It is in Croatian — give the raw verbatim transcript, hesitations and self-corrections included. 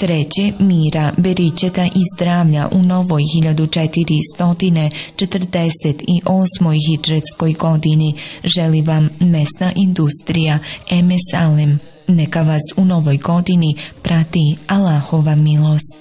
Sreće, mira, beričeta i zdravlja u novoj hiljadu četiristo četrdeset osmoj hidžretskoj godini želi vam mesna industrija Emesalem. Neka vas u novoj godini prati Allahova milost.